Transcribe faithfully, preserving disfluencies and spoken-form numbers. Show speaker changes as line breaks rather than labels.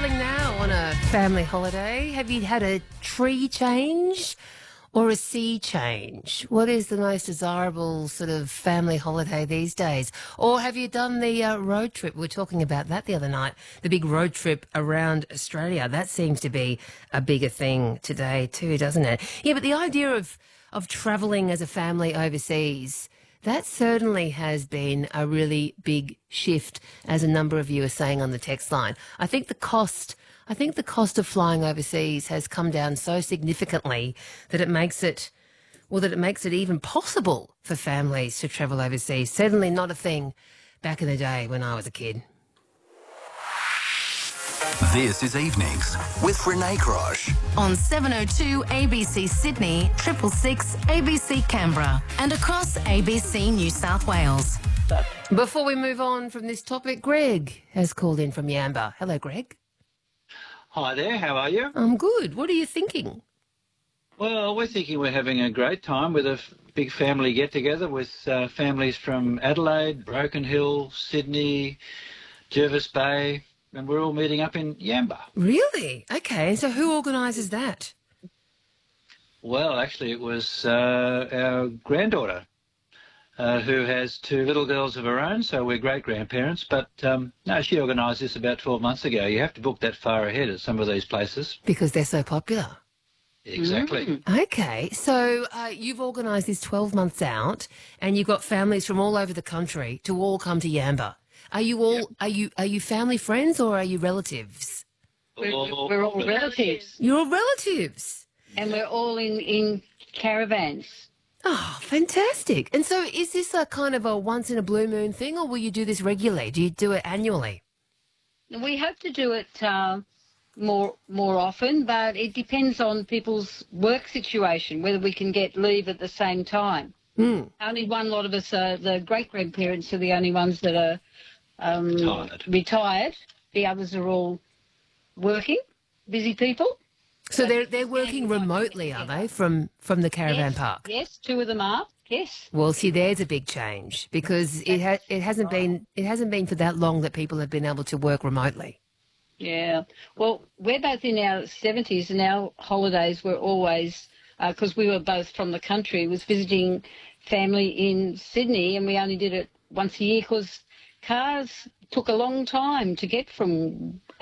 travelling now on a family holiday? Have you had a tree change or a sea change? What is the most desirable sort of family holiday these days? Or have you done the uh, road trip? We were talking about that the other night, the big road trip around Australia. That seems to be a bigger thing today too, doesn't it? Yeah, but the idea of, of travelling as a family overseas, that certainly has been a really big shift, as a number of you are saying on the text line. I think the cost, I think the cost of flying overseas has come down so significantly that it makes it, well, that it makes it even possible for families to travel overseas. Certainly not a thing back in the day when I was a kid.
This is Evenings with Renee Crosh.
On seven oh two A B C Sydney, triple six A B C Canberra, and across A B C New South Wales.
Before we move on from this topic, Greg has called in from Yamba. Hello, Greg.
Hi there, how are you?
I'm good. What are you thinking?
Well, we're thinking we're having a great time with a f- big family get-together with uh, families from Adelaide, Broken Hill, Sydney, Jervis Bay, and we're all meeting up in Yamba.
Really? Okay, and so who organises that?
Well, actually, it was uh, our granddaughter uh, who has two little girls of her own, so we're great-grandparents. But, um, no, she organised this about twelve months ago. You have to book that far ahead at some of these places.
Because they're so popular.
Exactly.
Mm. Okay, so uh, you've organised this twelve months out and you've got families from all over the country to all come to Yamba. Are you all,
Yep.
are you are you family friends or are you relatives?
We're, we're all relatives,
You're all relatives.
and we're all in, in caravans.
Oh, fantastic. And so is this a kind of a once in a blue moon thing or will you do this regularly? Do you do it annually?
We hope to do it uh, more more often, but it depends on people's work situation, whether we can get leave at the same time.
Mm.
Only one lot of us, are, the great-grandparents, are the only ones that are um,
Retired.
retired. The others are all working, busy people.
So they're they're working remotely, are they, from, from the caravan
yes,
park?
Yes, two of them are, yes.
Well, see, there's a big change because it ha- it hasn't been it hasn't been for that long that people have been able to work remotely.
Yeah. Well, we're both in our seventies, and our holidays were always, because uh, we were both from the country, was visiting family in Sydney, and we only did it once a year because cars took a long time to get from